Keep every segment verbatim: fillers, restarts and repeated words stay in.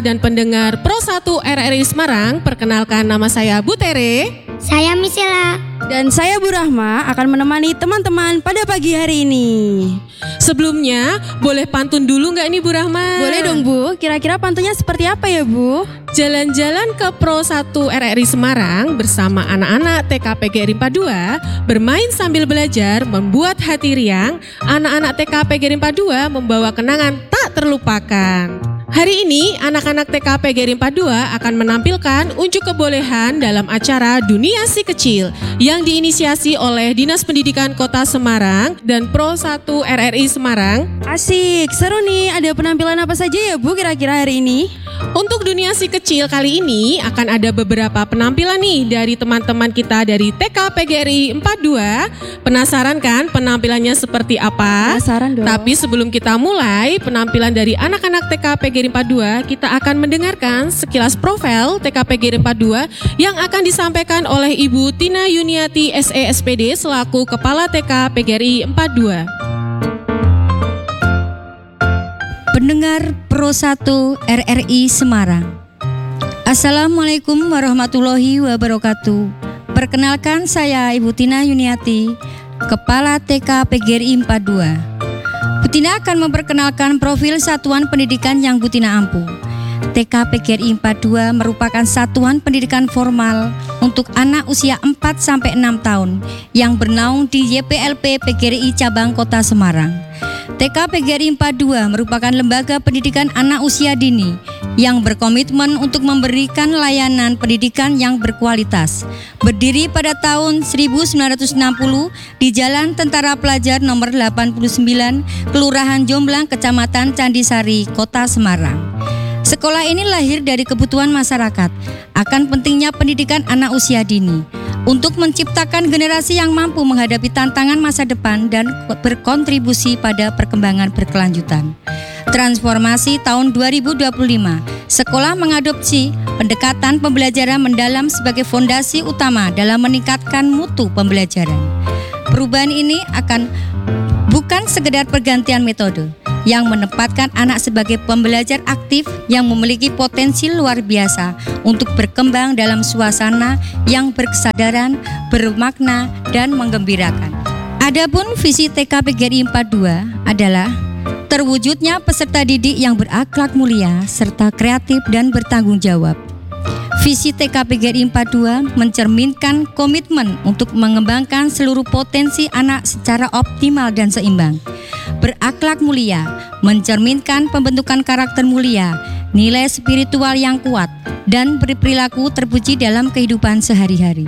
Dan pendengar Pro satu R R I Semarang, perkenalkan nama saya Bu Tere. Saya Misela. Dan saya Bu Rahma akan menemani teman-teman pada pagi hari ini. Sebelumnya, boleh pantun dulu nggak nih Bu Rahma? Boleh dong Bu, kira-kira pantunnya seperti apa ya Bu? Jalan-jalan ke Pro satu R R I Semarang bersama anak-anak T K P G R I empat dua, bermain sambil belajar, membuat hati riang, anak-anak T K P G R I empat dua membawa kenangan tak terlupakan. Hari ini anak-anak T K P G R I empat dua akan menampilkan unjuk kebolehan dalam acara Dunia Si Kecil yang diinisiasi oleh Dinas Pendidikan Kota Semarang dan Pro satu R R I Semarang. Asik, seru nih. Ada penampilan apa saja ya Bu kira-kira hari ini? Untuk Dunia Si Kecil kali ini akan ada beberapa penampilan nih dari teman-teman kita dari T K P G R I empat dua. Penasaran kan penampilannya seperti apa? Penasaran dong. Tapi sebelum kita mulai penampilan dari anak-anak T K P G R I empat dua, kita akan mendengarkan sekilas profil T K P G R I empat dua yang akan disampaikan oleh Ibu Tina Yuniati S E S P D selaku Kepala T K P G R I empat dua. Pendengar Pro satu R R I Semarang, Assalamualaikum warahmatullahi wabarakatuh. Perkenalkan saya Ibu Tina Yuniati, Kepala T K P G R I empat dua. Bu Tina akan memperkenalkan profil satuan pendidikan yang Bu Tina ampu. T K P G R I empat dua merupakan satuan pendidikan formal untuk anak usia empat sampai enam tahun yang bernaung di Y P L P P G R I Cabang Kota Semarang. T K P G R I empat dua merupakan lembaga pendidikan anak usia dini yang berkomitmen untuk memberikan layanan pendidikan yang berkualitas. Berdiri pada tahun seribu sembilan ratus enam puluh di Jalan Tentara Pelajar nomor delapan puluh sembilan, Kelurahan Jomblang, Kecamatan Candisari, Kota Semarang. Sekolah ini lahir dari kebutuhan masyarakat akan pentingnya pendidikan anak usia dini untuk menciptakan generasi yang mampu menghadapi tantangan masa depan dan berkontribusi pada perkembangan berkelanjutan. Transformasi tahun dua ribu dua puluh lima, sekolah mengadopsi pendekatan pembelajaran mendalam sebagai fondasi utama dalam meningkatkan mutu pembelajaran. Perubahan ini akan bukan sekedar pergantian metode yang menempatkan anak sebagai pembelajar aktif yang memiliki potensi luar biasa untuk berkembang dalam suasana yang berkesadaran, bermakna, dan menggembirakan. Adapun visi T K P G R I empat dua adalah terwujudnya peserta didik yang berakhlak mulia serta kreatif dan bertanggung jawab. Visi T K P G R I empat dua mencerminkan komitmen untuk mengembangkan seluruh potensi anak secara optimal dan seimbang. Berakhlak mulia mencerminkan pembentukan karakter mulia, nilai spiritual yang kuat, dan berperilaku terpuji dalam kehidupan sehari-hari.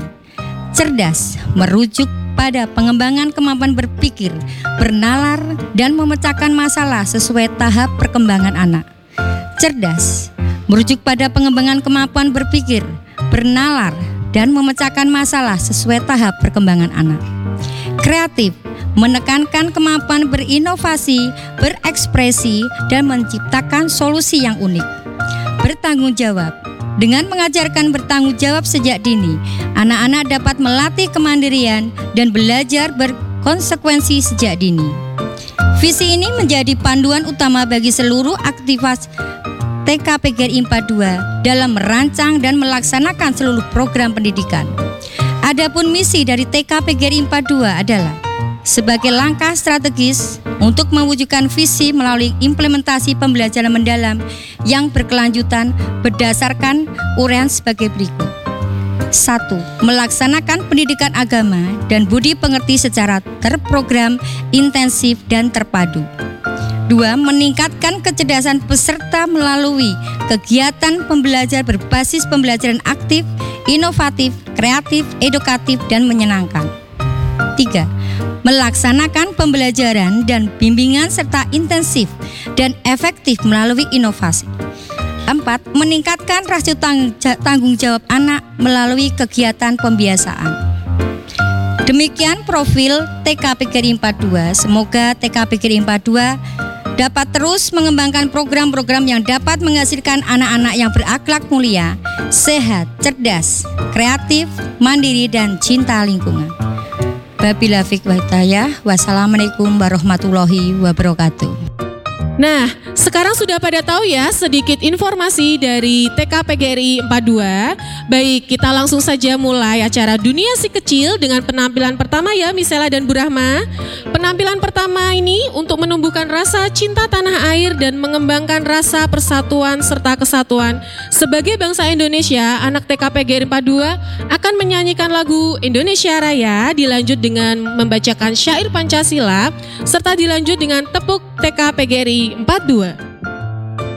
Cerdas merujuk pada pengembangan kemampuan berpikir, bernalar, dan memecahkan masalah sesuai tahap perkembangan anak. Cerdas merujuk pada pengembangan kemampuan berpikir, bernalar, dan memecahkan masalah sesuai tahap perkembangan anak. Kreatif menekankan kemampuan berinovasi, berekspresi, dan menciptakan solusi yang unik. Bertanggung jawab, dengan mengajarkan bertanggung jawab sejak dini, anak-anak dapat melatih kemandirian dan belajar berkonsekuensi sejak dini. Visi ini menjadi panduan utama bagi seluruh aktivitas T K P G R I empat dua dalam merancang dan melaksanakan seluruh program pendidikan. Adapun misi dari T K P G R I empat dua adalah sebagai langkah strategis untuk mewujudkan visi melalui implementasi pembelajaran mendalam yang berkelanjutan berdasarkan uraian sebagai berikut. satu. Melaksanakan pendidikan agama dan budi pengerti secara terprogram, intensif, dan terpadu. Dua. Meningkatkan kecerdasan peserta melalui kegiatan pembelajar berbasis pembelajaran aktif, inovatif, kreatif, edukatif, dan menyenangkan. Tiga. Melaksanakan pembelajaran dan bimbingan serta intensif dan efektif melalui inovasi. Empat. Meningkatkan rasio tanggung jawab anak melalui kegiatan pembiasaan. Demikian profil T K P G R I empat dua. Semoga T K P G R I empat dua dapat terus mengembangkan program-program yang dapat menghasilkan anak-anak yang berakhlak mulia, sehat, cerdas, kreatif, mandiri, dan cinta lingkungan. Wabillahi taufiq wal hidayah. Wassalamualaikum warahmatullahi wabarakatuh. Nah, sekarang sudah pada tahu ya sedikit informasi dari T K P G R I empat puluh dua. Baik, kita langsung saja mulai acara Dunia Si Kecil dengan penampilan pertama ya Misela dan Bu Rahma. Penampilan pertama ini untuk menumbuhkan rasa cinta tanah air dan mengembangkan rasa persatuan serta kesatuan. Sebagai bangsa Indonesia, anak T K P G R I empat puluh dua akan menyanyikan lagu Indonesia Raya, dilanjut dengan membacakan syair Pancasila, serta dilanjut dengan tepuk T K P G R I empat puluh dua.